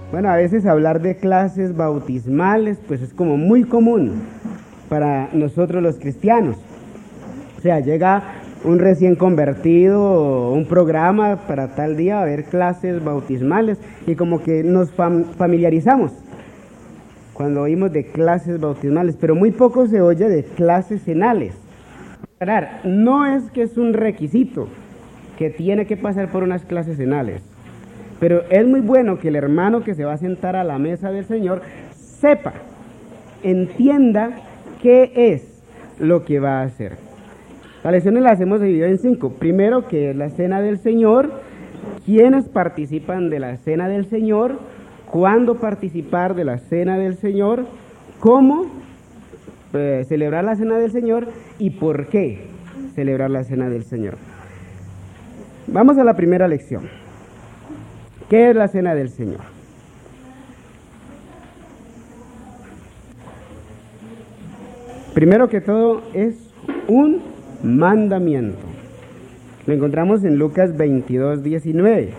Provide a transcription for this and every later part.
Bueno, a veces hablar de clases bautismales, pues es como muy común para nosotros los cristianos. O sea, llega un recién convertido, un programa para tal día va a haber clases bautismales y como que nos familiarizamos cuando oímos de clases bautismales, pero muy poco se oye de clases cenales. No es que es un requisito que tiene que pasar por unas clases cenales, pero es muy bueno que el hermano que se va a sentar a la mesa del Señor sepa, entienda qué es lo que va a hacer. Las lecciones las hemos dividido en 5. Primero, que es la cena del Señor, quiénes participan de la cena del Señor, cuándo participar de la cena del Señor, cómo celebrar la cena del Señor y por qué celebrar la cena del Señor. Vamos a la primera lección. ¿Qué es la cena del Señor? Primero que todo es un mandamiento. Lo encontramos en Lucas 22, 19.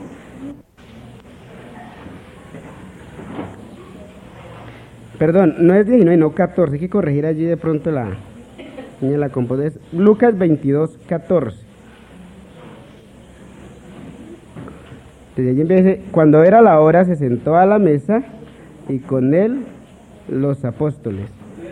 Perdón, no es 19, no 14. Hay que corregir allí de pronto la composición. Lucas 22, 14. Desde allí empieza, cuando era la hora se sentó a la mesa y con él los apóstoles.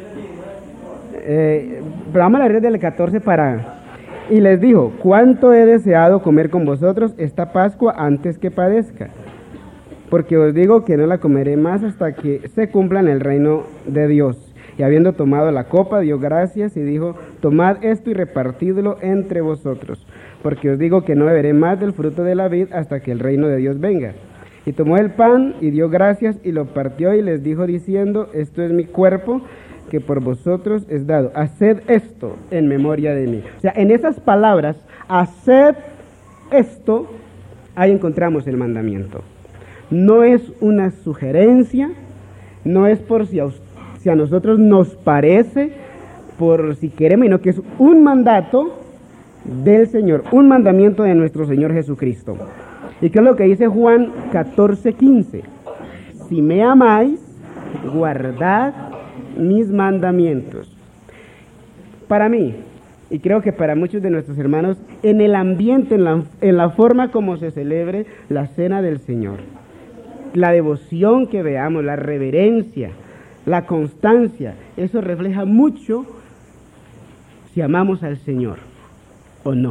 Pero vamos a leer desde el 14 y les dijo, cuánto he deseado comer con vosotros esta Pascua antes que padezca, porque os digo que no la comeré más hasta que se cumpla en el reino de Dios. Y habiendo tomado la copa, dio gracias y dijo, tomad esto y repartidlo entre vosotros, porque os digo que no beberé más del fruto de la vid hasta que el reino de Dios venga. Y tomó el pan y dio gracias y lo partió y les dijo diciendo, esto es mi cuerpo que por vosotros es dado. Haced esto en memoria de mí. O sea, en esas palabras, haced esto, ahí encontramos el mandamiento. No es una sugerencia, no es por si a nosotros nos parece, por si queremos, sino que es un mandato del Señor, un mandamiento de nuestro Señor Jesucristo. ¿Y qué es lo que dice Juan 14:15? Si me amáis, guardad mis mandamientos. Para mí, y creo que para muchos de nuestros hermanos, en el ambiente, en la forma como se celebre la cena del Señor, la devoción que veamos, la reverencia, la constancia, eso refleja mucho si amamos al Señor o no.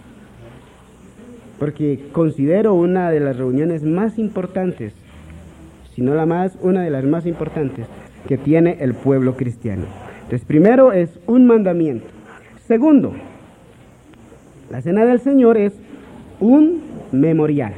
Porque considero una de las reuniones más importantes, si no la más, una de las más importantes que tiene el pueblo cristiano. Entonces, primero es un mandamiento. Segundo, la cena del Señor es un memorial.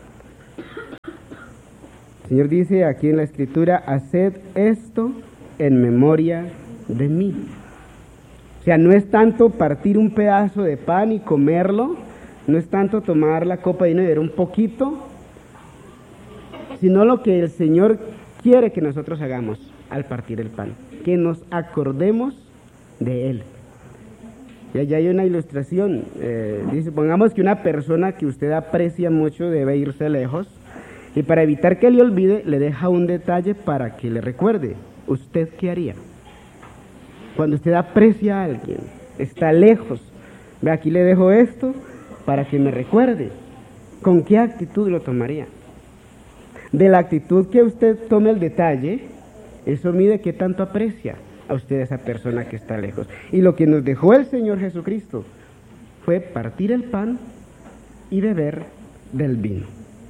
El Señor dice aquí en la Escritura, haced esto en memoria de mí. O sea, no es tanto partir un pedazo de pan y comerlo, no es tanto tomar la copa de vino y beber un poquito, sino lo que el Señor quiere que nosotros hagamos al partir el pan, que nos acordemos de Él. Y allá hay una ilustración, dice, pongamos que una persona que usted aprecia mucho debe irse lejos, y para evitar que le olvide, le deja un detalle para que le recuerde. ¿Usted qué haría? Cuando usted aprecia a alguien, está lejos, ve, aquí le dejo esto para que me recuerde. ¿Con qué actitud lo tomaría? De la actitud que usted tome el detalle, eso mide qué tanto aprecia a usted esa persona que está lejos. Y lo que nos dejó el Señor Jesucristo fue partir el pan y beber del vino.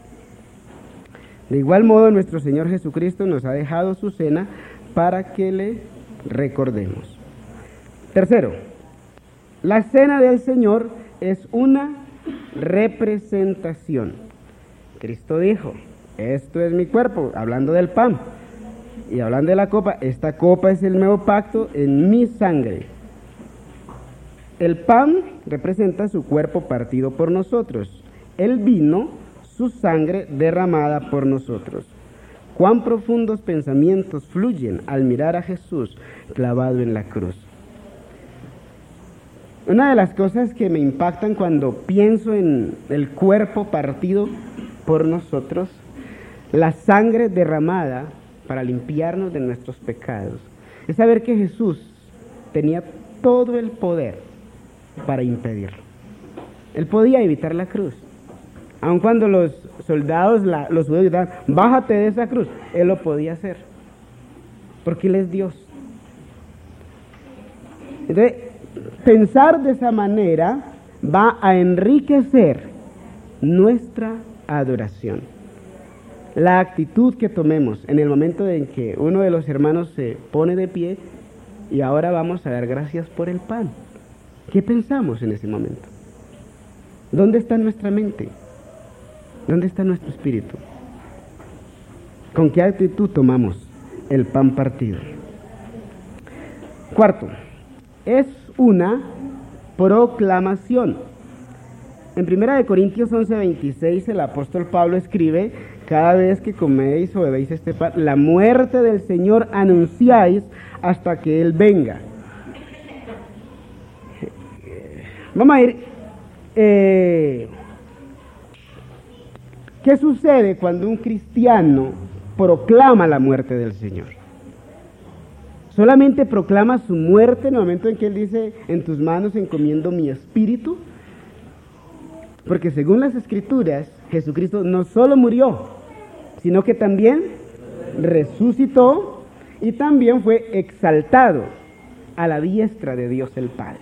De igual modo, nuestro Señor Jesucristo nos ha dejado su cena para que le recordemos. Tercero, la cena del Señor es una representación. Cristo dijo, esto es mi cuerpo, hablando del pan, y hablando de la copa, esta copa es el nuevo pacto en mi sangre. El pan representa su cuerpo partido por nosotros, el vino su sangre derramada por nosotros. Cuán profundos pensamientos fluyen al mirar a Jesús clavado en la cruz. Una de las cosas que me impactan cuando pienso en el cuerpo partido por nosotros, la sangre derramada para limpiarnos de nuestros pecados, es saber que Jesús tenía todo el poder para impedirlo. Él podía evitar la cruz. Aun cuando los soldados, los judíos gritaban, bájate de esa cruz, Él lo podía hacer, porque Él es Dios. Entonces, pensar de esa manera va a enriquecer nuestra adoración. La actitud que tomemos en el momento en que uno de los hermanos se pone de pie y ahora vamos a dar gracias por el pan. ¿Qué pensamos en ese momento? ¿Dónde está nuestra mente? ¿Dónde está nuestro espíritu? ¿Con qué actitud tomamos el pan partido? Cuarto, es una proclamación. En 1 Corintios 11:26 el apóstol Pablo escribe: cada vez que coméis o bebéis este pan, la muerte del Señor anunciáis hasta que Él venga. Vamos a ir. ¿Qué sucede cuando un cristiano proclama la muerte del Señor? ¿Solamente proclama su muerte en el momento en que Él dice, en tus manos encomiendo mi espíritu? Porque según las Escrituras, Jesucristo no solo murió, sino que también resucitó y también fue exaltado a la diestra de Dios el Padre.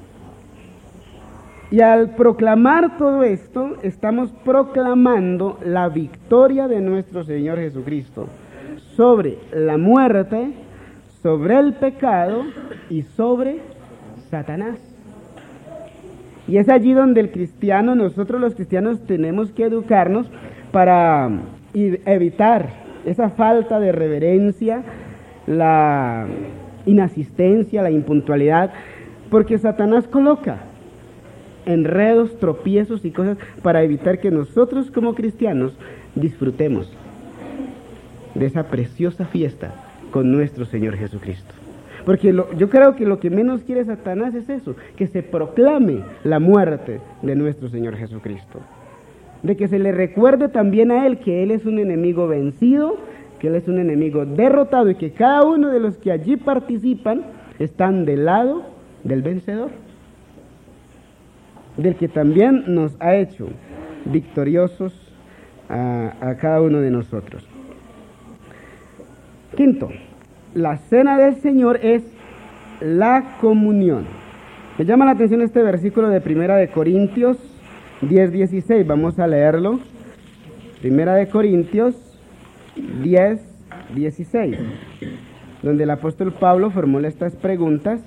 Y al proclamar todo esto, estamos proclamando la victoria de nuestro Señor Jesucristo sobre la muerte, sobre el pecado y sobre Satanás. Y es allí donde nosotros los cristianos tenemos que educarnos para evitar esa falta de reverencia, la inasistencia, la impuntualidad, porque Satanás coloca enredos, tropiezos y cosas para evitar que nosotros como cristianos disfrutemos de esa preciosa fiesta con nuestro Señor Jesucristo. Porque yo creo que lo que menos quiere Satanás es eso, que se proclame la muerte de nuestro Señor Jesucristo. De que se le recuerde también a Él que Él es un enemigo vencido, que Él es un enemigo derrotado y que cada uno de los que allí participan están del lado del vencedor, del que también nos ha hecho victoriosos a cada uno de nosotros. Quinto, la cena del Señor es la comunión. Me llama la atención este versículo de 1 Corintios 10:16. Vamos a leerlo. 1 Corintios 10:16, donde el apóstol Pablo formula estas preguntas.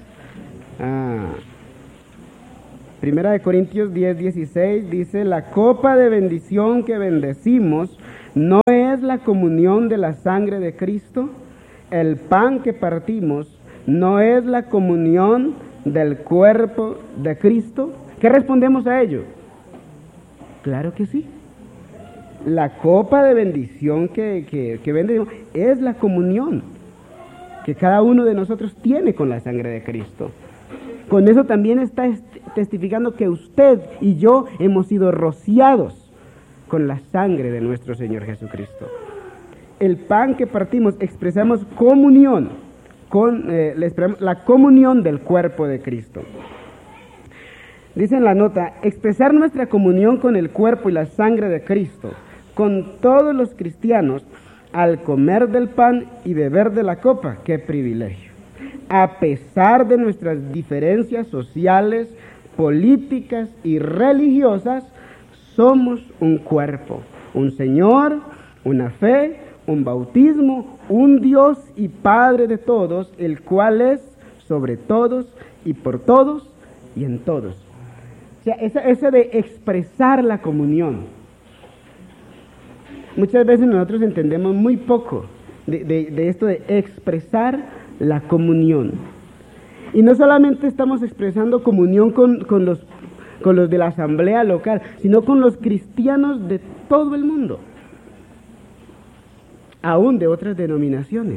1 Corintios 10:16 dice: la copa de bendición que bendecimos no es la comunión de la sangre de Cristo. El pan que partimos no es la comunión del cuerpo de Cristo. ¿Qué respondemos a ello? Claro que sí. La copa de bendición que bendecimos es la comunión que cada uno de nosotros tiene con la sangre de Cristo. Con eso también está testificando que usted y yo hemos sido rociados con la sangre de nuestro Señor Jesucristo. El pan que partimos expresamos comunión, la comunión del cuerpo de Cristo. Dice en la nota: expresar nuestra comunión con el cuerpo y la sangre de Cristo, con todos los cristianos, al comer del pan y beber de la copa. ¡Qué privilegio! A pesar de nuestras diferencias sociales, políticas y religiosas, somos un cuerpo, un Señor, una fe, un bautismo, un Dios y Padre de todos, el cual es sobre todos y por todos y en todos. O sea, ese de expresar la comunión. Muchas veces nosotros entendemos muy poco de esto de expresar la comunión. Y no solamente estamos expresando comunión con los de la asamblea local, sino con los cristianos de todo el mundo, aún de otras denominaciones.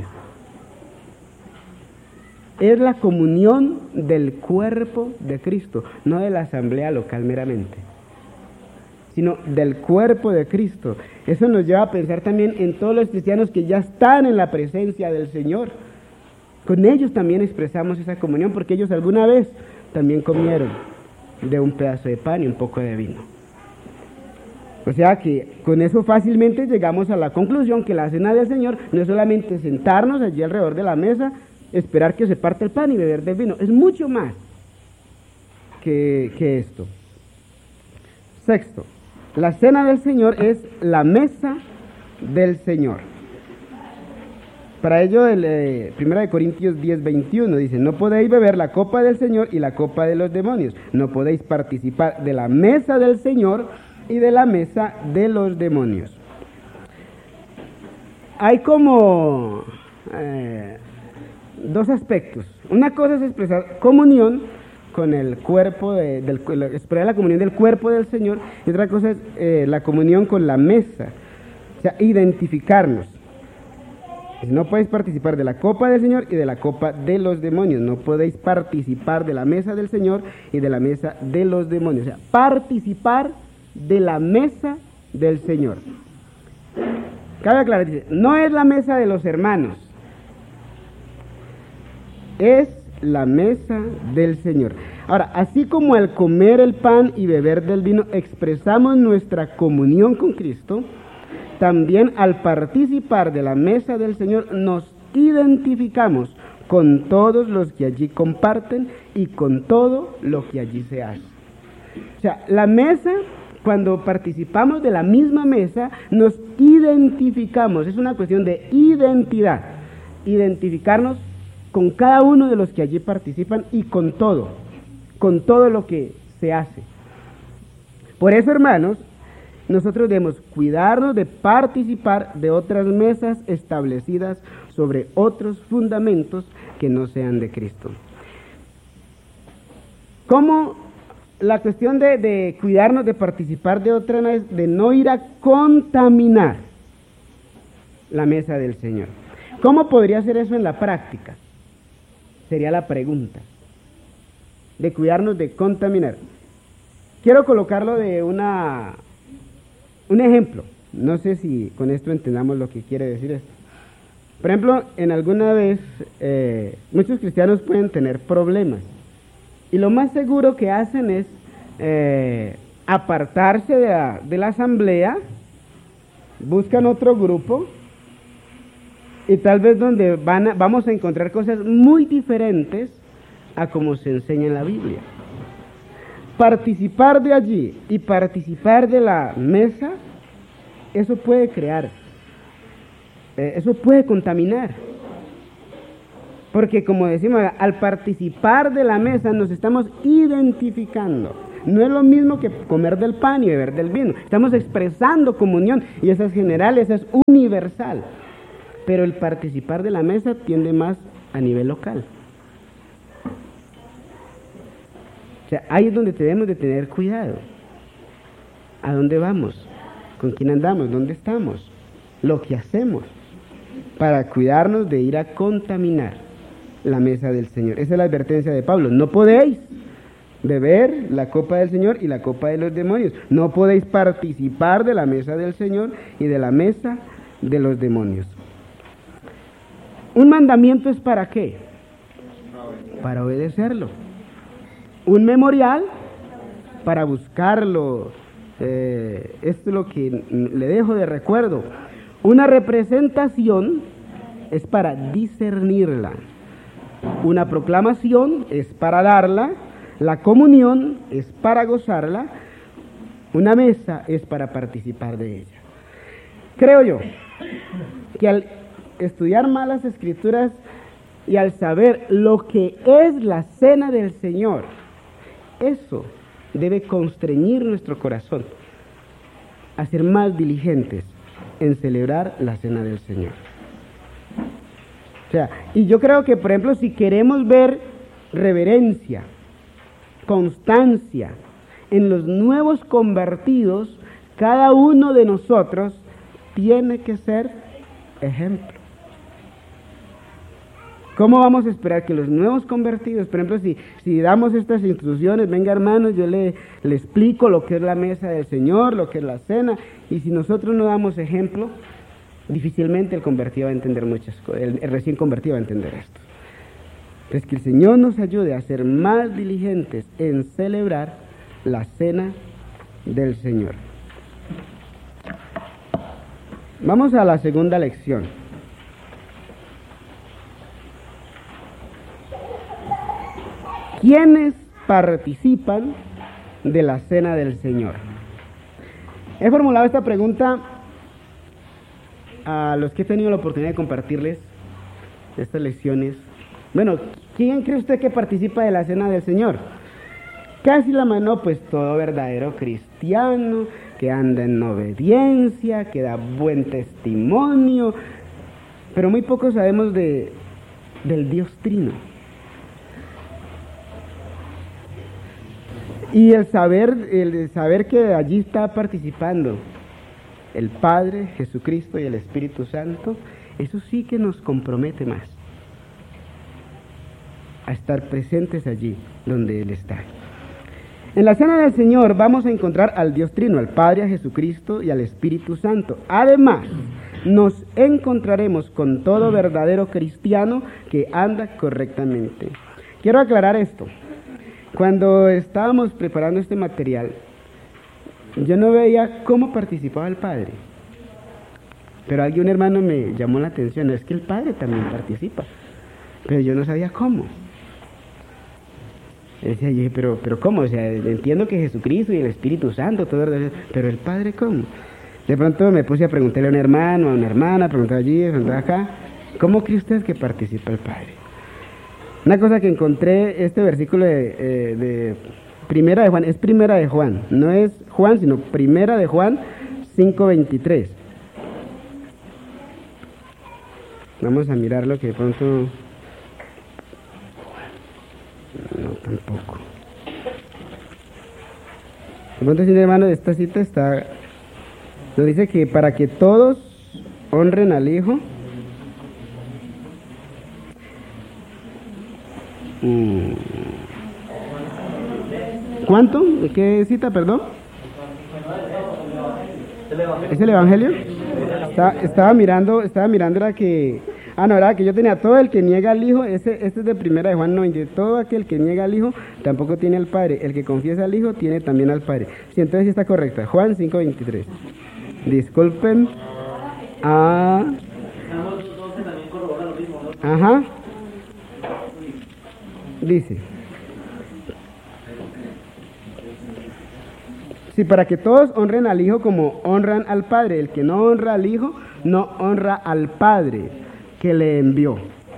Es la comunión del cuerpo de Cristo, no de la asamblea local meramente, sino del cuerpo de Cristo. Eso nos lleva a pensar también en todos los cristianos que ya están en la presencia del Señor. Con ellos también expresamos esa comunión, porque ellos alguna vez también comieron de un pedazo de pan y un poco de vino. O sea que con eso fácilmente llegamos a la conclusión que la cena del Señor no es solamente sentarnos allí alrededor de la mesa, esperar que se parte el pan y beber del vino, es mucho más que esto. Sexto, la cena del Señor es la mesa del Señor. Para ello, el 1 Corintios 10:21 dice: no podéis beber la copa del Señor y la copa de los demonios, no podéis participar de la mesa del Señor y de la mesa de los demonios. Hay como dos aspectos. Una cosa es expresar comunión con el cuerpo, expresar la comunión del cuerpo del Señor, y otra cosa es la comunión con la mesa, o sea, identificarnos. No podéis participar de la copa del Señor y de la copa de los demonios. No podéis participar de la mesa del Señor y de la mesa de los demonios. O sea, participar de la mesa del Señor. Cabe aclarar, dice, no es la mesa de los hermanos, es la mesa del Señor. Ahora, así como al comer el pan y beber del vino expresamos nuestra comunión con Cristo, también al participar de la mesa del Señor nos identificamos con todos los que allí comparten y con todo lo que allí se hace. O sea, la mesa, cuando participamos de la misma mesa, nos identificamos, es una cuestión de identidad, identificarnos con cada uno de los que allí participan y con todo lo que se hace. Por eso, hermanos, nosotros debemos cuidarnos de participar de otras mesas establecidas sobre otros fundamentos que no sean de Cristo. ¿Cómo la cuestión de cuidarnos de participar de otras mesas, de no ir a contaminar la mesa del Señor? ¿Cómo podría ser eso en la práctica? Sería la pregunta. De cuidarnos de contaminar. Quiero colocarlo de un ejemplo. No sé si con esto entendamos lo que quiere decir esto. Por ejemplo, en alguna vez muchos cristianos pueden tener problemas. Y lo más seguro que hacen es apartarse de la asamblea, buscan otro grupo, y tal vez donde vamos a encontrar cosas muy diferentes a como se enseña en la Biblia. Participar de allí y participar de la mesa, eso puede crear, eso puede contaminar. Porque como decimos, al participar de la mesa nos estamos identificando. No es lo mismo que comer del pan y beber del vino. Estamos expresando comunión y esa es general, esa es universal. Pero el participar de la mesa tiende más a nivel local. O sea, ahí es donde debemos de tener cuidado. ¿A dónde vamos? ¿Con quién andamos? ¿Dónde estamos? Lo que hacemos para cuidarnos de ir a contaminar la mesa del Señor. Esa es la advertencia de Pablo. No podéis beber la copa del Señor y la copa de los demonios. No podéis participar de la mesa del Señor y de la mesa de los demonios. ¿Un mandamiento es para qué? Para obedecerlo. Un memorial para buscarlo. Esto es lo que le dejo de recuerdo. Una representación es para discernirla. Una proclamación es para darla. La comunión es para gozarla. Una mesa es para participar de ella. Creo yo que al estudiar más las Escrituras y al saber lo que es la cena del Señor, eso debe constreñir nuestro corazón a ser más diligentes en celebrar la cena del Señor. O sea, y yo creo que, por ejemplo, si queremos ver reverencia, constancia en los nuevos convertidos, cada uno de nosotros tiene que ser ejemplo. ¿Cómo vamos a esperar que los nuevos convertidos, por ejemplo, si damos estas instrucciones, venga hermanos, yo le explico lo que es la mesa del Señor, lo que es la cena, y si nosotros no damos ejemplo, difícilmente el convertido va a entender muchas cosas, el recién convertido va a entender esto. Entonces, que el Señor nos ayude a ser más diligentes en celebrar la cena del Señor. Vamos a la segunda lección. ¿Quiénes participan de la cena del Señor? He formulado esta pregunta a los que he tenido la oportunidad de compartirles estas lecciones. Bueno, ¿quién cree usted que participa de la cena del Señor? Casi la mano, pues todo verdadero cristiano, que anda en obediencia, que da buen testimonio, pero muy poco sabemos del Dios Trino. Y el saber que allí está participando el Padre, Jesucristo y el Espíritu Santo, eso sí que nos compromete más a estar presentes allí donde Él está. En la cena del Señor vamos a encontrar al Dios Trino, al Padre, a Jesucristo y al Espíritu Santo. Además, nos encontraremos con todo verdadero cristiano que anda correctamente. Quiero aclarar esto. Cuando estábamos preparando este material, yo no veía cómo participaba el Padre. Pero un hermano me llamó la atención, es que el Padre también participa. Pero yo no sabía cómo. Decía yo, pero ¿cómo? O sea, entiendo que Jesucristo y el Espíritu Santo, todo, pero el Padre, ¿cómo? De pronto me puse a preguntarle a un hermano, a una hermana, preguntar allí, preguntar acá, ¿cómo cree usted que participa el Padre? Una cosa que encontré, este versículo de Primera de Juan, es Primera de Juan, no es Juan, sino Primera de Juan 5:23. Vamos a mirar lo que de pronto... No, tampoco. De pronto, si hermano, de esta cita nos dice que para que todos honren al Hijo, ¿cuánto? ¿De qué cita, perdón? ¿Es el Evangelio? Estaba mirando, era que... era que yo tenía todo el que niega al Hijo, este es de Primera de Juan 9, todo aquel que niega al Hijo tampoco tiene al Padre, el que confiesa al Hijo tiene también al Padre. Sí, entonces sí está correcta, Juan 5:23. Disculpen. Ajá. Dice. Sí, para que todos honren al Hijo como honran al Padre. El que no honra al Hijo, no honra al Padre que le envió.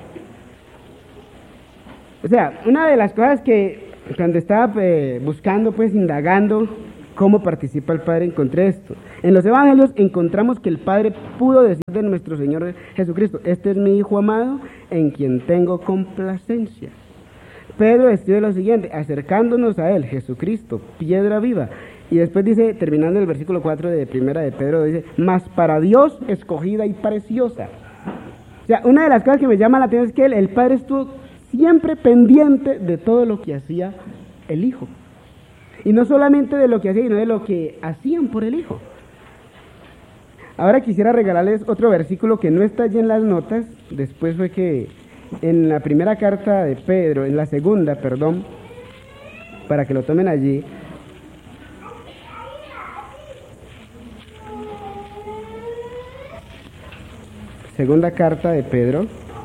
O sea, una de las cosas que cuando estaba buscando, pues indagando cómo participa el Padre, encontré esto. En los Evangelios encontramos que el Padre pudo decir de nuestro Señor Jesucristo: este es mi Hijo amado, en quien tengo complacencia. Pedro escribe lo siguiente: acercándonos a Él, Jesucristo, piedra viva. Y después dice, terminando el versículo 4 de Primera de Pedro, dice: mas para Dios escogida y preciosa. O sea, una de las cosas que me llama la atención es que el Padre estuvo siempre pendiente de todo lo que hacía el Hijo. Y no solamente de lo que hacía, sino de lo que hacían por el Hijo. Ahora quisiera regalarles otro versículo que no está allí en las notas. Después fue que en la primera carta de Pedro, en la segunda, perdón, para que lo tomen allí. Segunda carta de Pedro.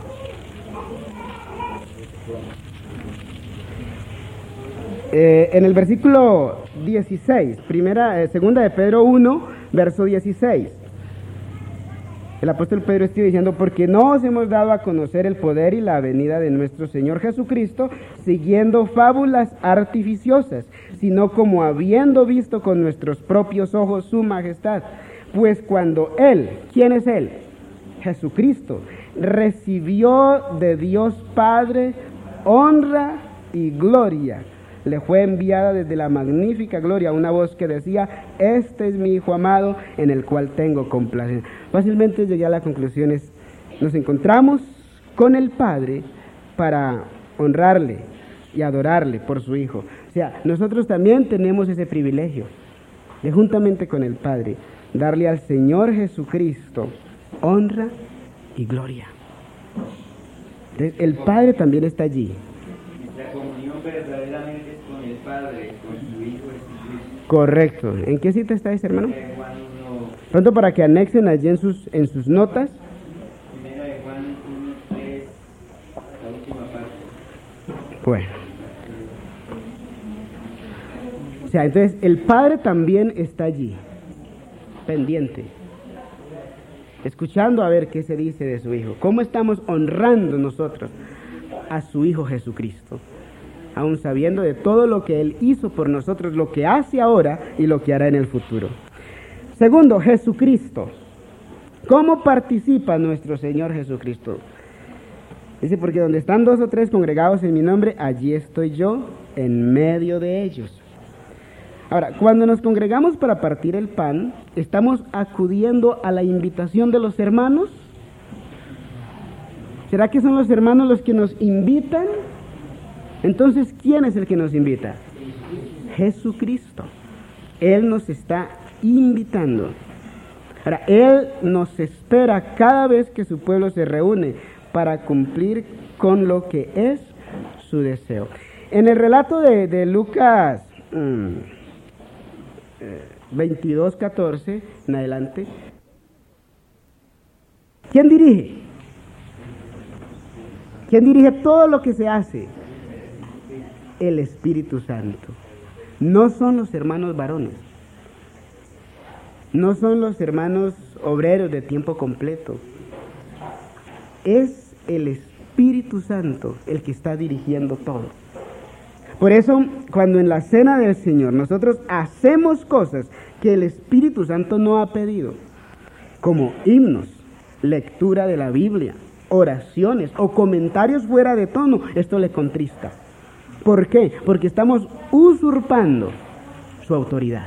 En el versículo 16, segunda de Pedro 1, verso 16. El apóstol Pedro estuvo diciendo: porque no os hemos dado a conocer el poder y la venida de nuestro Señor Jesucristo siguiendo fábulas artificiosas, sino como habiendo visto con nuestros propios ojos su majestad. Pues cuando Él, ¿quién es Él? Jesucristo, recibió de Dios Padre honra y gloria, le fue enviada desde la magnífica gloria una voz que decía: este es mi Hijo amado, en el cual tengo complacencia. Fácilmente llegué a la conclusión: nos encontramos con el Padre para honrarle y adorarle por su Hijo. O sea, nosotros también tenemos ese privilegio de, juntamente con el Padre, darle al Señor Jesucristo honra y gloria. Entonces, el Padre también está allí. La comunión verdaderamente es con el Padre, con su Hijo Jesucristo. Correcto. ¿En qué cita estáis, hermano? Primera de Juan 1, Pronto, para que anexen allí en sus notas. Primera de Juan 1:3, la última parte. Bueno. O sea, entonces el Padre también está allí, pendiente, escuchando a ver qué se dice de su Hijo. ¿Cómo estamos honrando nosotros a su Hijo Jesucristo? Aún sabiendo de todo lo que Él hizo por nosotros, lo que hace ahora y lo que hará en el futuro. Segundo, Jesucristo. ¿Cómo participa nuestro Señor Jesucristo? Dice, porque donde están 2 o 3 congregados en mi nombre, allí estoy yo en medio de ellos. Ahora, cuando nos congregamos para partir el pan, ¿estamos acudiendo a la invitación de los hermanos? ¿Será que son los hermanos los que nos invitan? Entonces, ¿quién es el que nos invita? Jesucristo. Él nos está invitando. Ahora, Él nos espera cada vez que su pueblo se reúne para cumplir con lo que es su deseo. En el relato de Lucas 22:14 en adelante, ¿quién dirige? ¿Quién dirige todo lo que se hace? El Espíritu Santo. No son los hermanos varones, no son los hermanos obreros de tiempo completo. Es el Espíritu Santo el que está dirigiendo todo. Por eso, cuando en la cena del Señor nosotros hacemos cosas que el Espíritu Santo no ha pedido, como himnos, lectura de la Biblia, oraciones o comentarios fuera de tono, esto le contrista. ¿Por qué? Porque estamos usurpando su autoridad.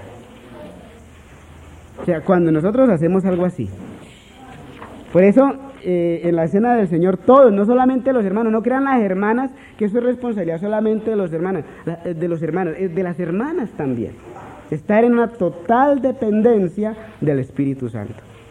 O sea, cuando nosotros hacemos algo así. Por eso, en la cena del Señor, todos, no solamente los hermanos, no crean las hermanas que eso es responsabilidad solamente de los hermanos, de las hermanas también. Estar en una total dependencia del Espíritu Santo.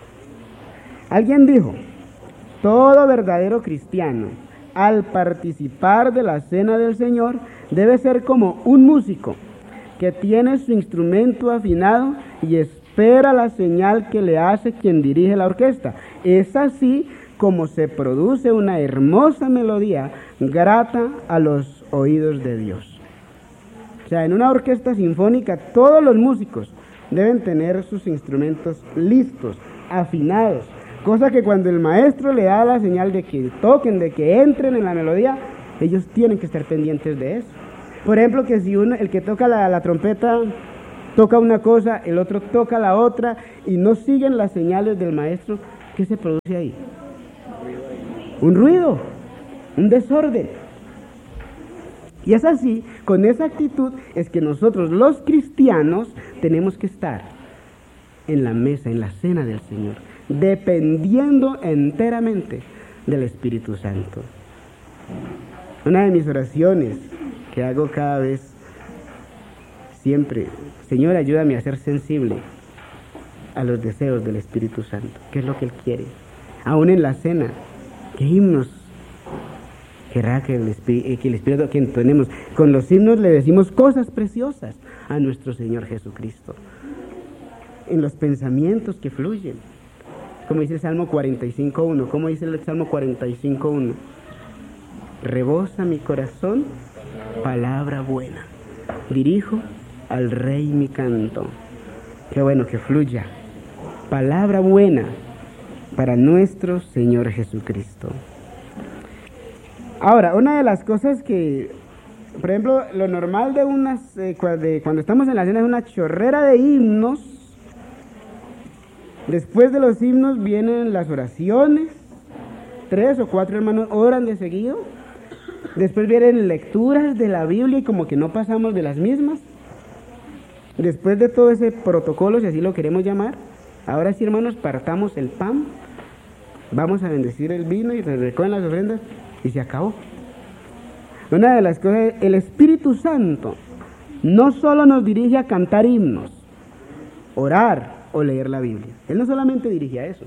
Alguien dijo, todo verdadero cristiano, al participar de la cena del Señor, debe ser como un músico que tiene su instrumento afinado y espera la señal que le hace quien dirige la orquesta. Es así como se produce una hermosa melodía grata a los oídos de Dios. O sea, en una orquesta sinfónica todos los músicos deben tener sus instrumentos listos, afinados, cosa que cuando el maestro le da la señal de que toquen, de que entren en la melodía, ellos tienen que estar pendientes de eso. Por ejemplo, que si el que toca la trompeta toca una cosa, el otro toca la otra y no siguen las señales del maestro, ¿qué se produce ahí? Un ruido, un desorden. Y es así, con esa actitud es que nosotros los cristianos tenemos que estar en la mesa, en la cena del Señor, dependiendo enteramente del Espíritu Santo. Una de mis oraciones que hago cada vez, siempre, Señor, ayúdame a ser sensible a los deseos del Espíritu Santo, qué es lo que Él quiere. Aún en la cena, ¿qué himnos querrá que el Espíritu que entonemos? Con los himnos le decimos cosas preciosas a nuestro Señor Jesucristo. En los pensamientos que fluyen. Como dice el Salmo 45:1. ¿Cómo dice el Salmo 45:1? Rebosa mi corazón palabra buena. Dirijo al Rey mi canto. Qué bueno que fluya. Palabra buena para nuestro Señor Jesucristo. Ahora, una de las cosas que, por ejemplo, lo normal de cuando estamos en la cena es una chorrera de himnos. Después de los himnos vienen las oraciones. 3 o 4 hermanos oran de seguido. Después vienen lecturas de la Biblia y como que no pasamos de las mismas. Después de todo ese protocolo, si así lo queremos llamar, ahora sí, hermanos, partamos el pan, vamos a bendecir el vino y se recogen las ofrendas y se acabó. Una de las cosas, el Espíritu Santo no solo nos dirige a cantar himnos, orar o leer la Biblia. Él no solamente dirige a eso.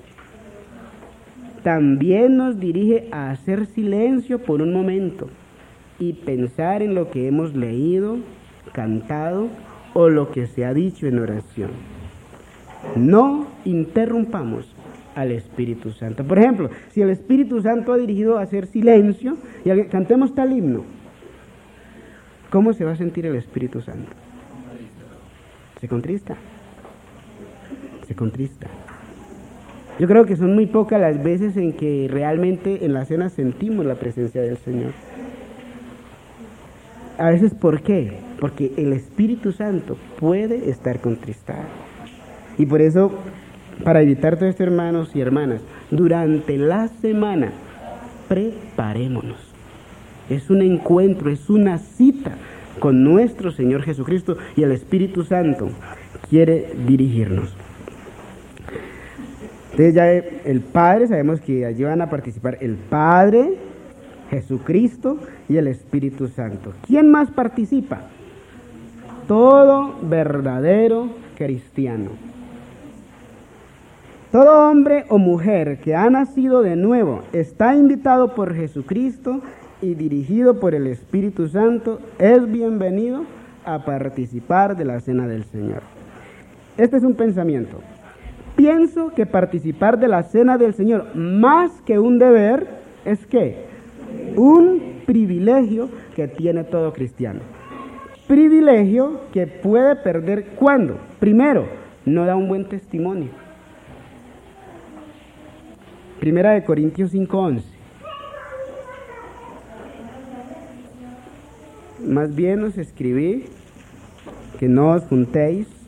También nos dirige a hacer silencio por un momento y pensar en lo que hemos leído, cantado o lo que se ha dicho en oración. No interrumpamos al Espíritu Santo. Por ejemplo, si el Espíritu Santo ha dirigido a hacer silencio y cantemos tal himno, ¿cómo se va a sentir el Espíritu Santo? Se contrista. Se contrista. Yo creo que son muy pocas las veces en que realmente en la cena sentimos la presencia del Señor. A veces, ¿por qué? Porque el Espíritu Santo puede estar contristado. Y por eso, para evitar todo esto, hermanos y hermanas, durante la semana, preparémonos. Es un encuentro, es una cita con nuestro Señor Jesucristo y el Espíritu Santo quiere dirigirnos. Entonces ya el Padre, sabemos que allí van a participar el Padre, Jesucristo y el Espíritu Santo. ¿Quién más participa? Todo verdadero cristiano. Todo hombre o mujer que ha nacido de nuevo está invitado por Jesucristo y dirigido por el Espíritu Santo, es bienvenido a participar de la cena del Señor. Este es un pensamiento. Pienso que participar de la cena del Señor, más que un deber, es ¿qué? Un privilegio que tiene todo cristiano. Privilegio que puede perder ¿cuándo? Primero, no da un buen testimonio. Primera de Corintios 5:11. Más bien os escribí que no os juntéis